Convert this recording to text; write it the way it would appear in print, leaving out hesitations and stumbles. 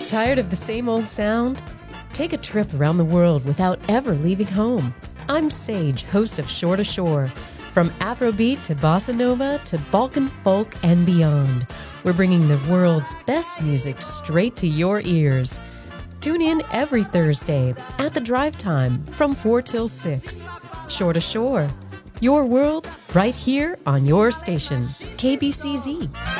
Tired of the same old sound? Take a trip around the world without ever leaving home. I'm Sage, host of Shore to Shore. From Afrobeat to Bossa Nova to Balkan folk and beyond, we're bringing the world's best music straight to your ears. Tune in every Thursday at the drive time from 4 till 6. Shore to Shore, your world right here on your station, KBCZ.